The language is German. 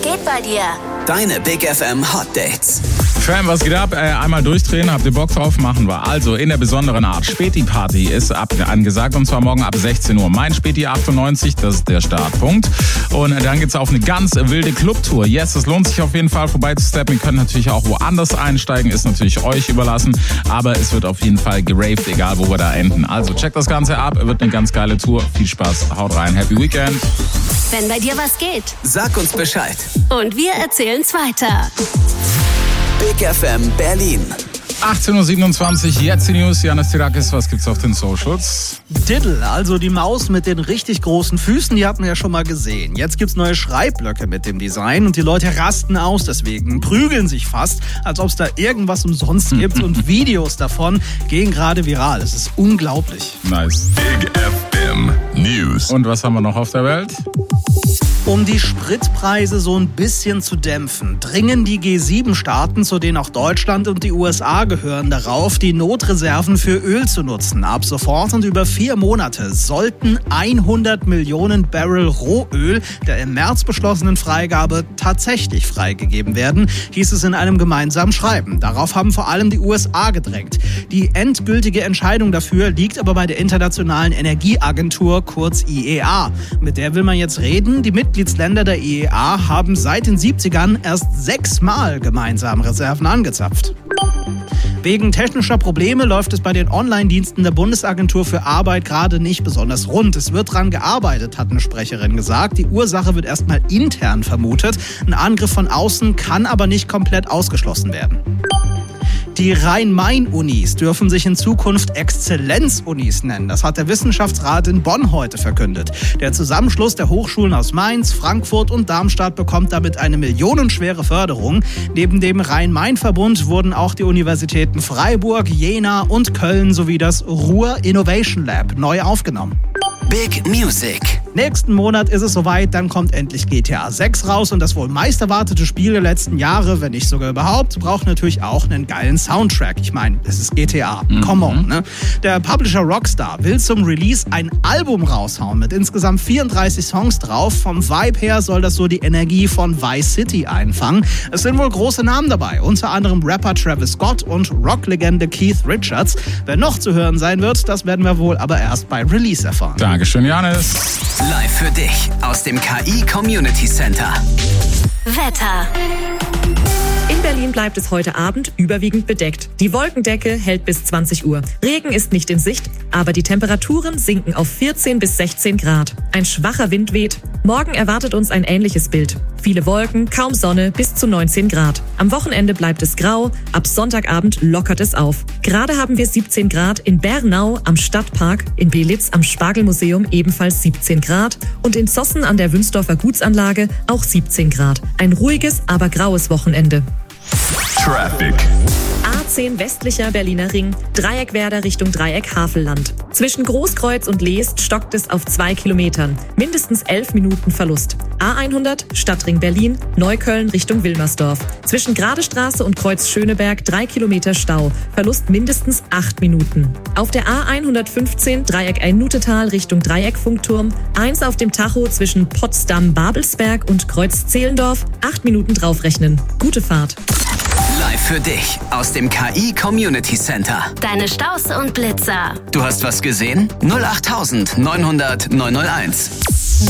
geht bei dir? Deine Big FM Hot Dates. Tram, was geht ab? Einmal durchdrehen, habt ihr Bock drauf? Machen wir. Also in der besonderen Art. Späti-Party ist angesagt und zwar morgen ab 16 Uhr. Mein Späti 98, das ist der Startpunkt. Und dann geht's auf eine ganz wilde Clubtour. Yes, es lohnt sich auf jeden Fall vorbeizusteppen. Ihr könnt natürlich auch woanders einsteigen, ist natürlich euch überlassen. Aber es wird auf jeden Fall geraved, egal wo wir da enden. Also checkt das Ganze ab, wird eine ganz geile Tour. Viel Spaß, haut rein, Happy Weekend. Wenn bei dir was geht. Sag uns Bescheid. Und wir erzählen's weiter. Big FM Berlin. 18.27 Uhr, jetzt die News. Janis Tirakis, was gibt's auf den Socials? Diddle, also die Maus mit den richtig großen Füßen, die hatten wir ja schon mal gesehen. Jetzt gibt's neue Schreibblöcke mit dem Design und die Leute rasten aus deswegen, prügeln sich fast, als ob es da irgendwas umsonst gibt und Videos davon gehen gerade viral. Es ist unglaublich. Nice. Big FM News. Und was haben wir noch auf der Welt? Um die Spritpreise so ein bisschen zu dämpfen, dringen die G7-Staaten, zu denen auch Deutschland und die USA gehören, darauf, die Notreserven für Öl zu nutzen. Ab sofort und über 4 Monate sollten 100 Millionen Barrel Rohöl der im März beschlossenen Freigabe tatsächlich freigegeben werden, hieß es in einem gemeinsamen Schreiben. Darauf haben vor allem die USA gedrängt. Die endgültige Entscheidung dafür liegt aber bei der Internationalen Energieagentur, kurz IEA. Mit der will man jetzt reden. Die Mitgliedsländer der IEA haben seit den 70ern erst 6-mal gemeinsam Reserven angezapft. Wegen technischer Probleme läuft es bei den Online-Diensten der Bundesagentur für Arbeit gerade nicht besonders rund. Es wird dran gearbeitet, hat eine Sprecherin gesagt. Die Ursache wird erstmal intern vermutet. Ein Angriff von außen kann aber nicht komplett ausgeschlossen werden. Die Rhein-Main-Unis dürfen sich in Zukunft Exzellenz-Unis nennen. Das hat der Wissenschaftsrat in Bonn heute verkündet. Der Zusammenschluss der Hochschulen aus Mainz, Frankfurt und Darmstadt bekommt damit eine millionenschwere Förderung. Neben dem Rhein-Main-Verbund wurden auch die Universitäten Freiburg, Jena und Köln sowie das Ruhr Innovation Lab neu aufgenommen. Big Music. Nächsten Monat ist es soweit, dann kommt endlich GTA 6 raus und das wohl meist erwartete Spiel der letzten Jahre, wenn nicht sogar überhaupt, braucht natürlich auch einen geilen Soundtrack. Ich meine, es ist GTA. Come on, ne? Der Publisher Rockstar will zum Release ein Album raushauen mit insgesamt 34 Songs drauf. Vom Vibe her soll das so die Energie von Vice City einfangen. Es sind wohl große Namen dabei, unter anderem Rapper Travis Scott und Rocklegende Keith Richards. Wer noch zu hören sein wird, das werden wir wohl aber erst bei Release erfahren. Dankeschön, Janis. Live für dich aus dem KI Community Center. Wetter. In Berlin bleibt es heute Abend überwiegend bedeckt. Die Wolkendecke hält bis 20 Uhr. Regen ist nicht in Sicht, aber die Temperaturen sinken auf 14 bis 16 Grad. Ein schwacher Wind weht. Morgen erwartet uns ein ähnliches Bild. Viele Wolken, kaum Sonne, bis zu 19 Grad. Am Wochenende bleibt es grau, ab Sonntagabend lockert es auf. Gerade haben wir 17 Grad in Bernau am Stadtpark, in Belitz am Spargelmuseum ebenfalls 17 Grad und in Zossen an der Wünsdorfer Gutsanlage auch 17 Grad. Ein ruhiges, aber graues Wochenende. Traffic. A10 westlicher Berliner Ring, Dreieckwerder Richtung Dreieck Havelland. Zwischen Großkreuz und Leest stockt es auf 2 Kilometern. Mindestens 11 Minuten Verlust. A100 Stadtring Berlin, Neukölln Richtung Wilmersdorf. Zwischen Gradestraße und Kreuz Schöneberg 3 Kilometer Stau. Verlust mindestens 8 Minuten. Auf der A115 Dreieck Einutetal Richtung Dreieck Funkturm. 1 auf dem Tacho zwischen Potsdam-Babelsberg und Kreuz Zehlendorf. 8 Minuten draufrechnen. Gute Fahrt. Live für dich aus dem KI Community Center. Deine Staus und Blitzer. Du hast was gesehen? 08900 901.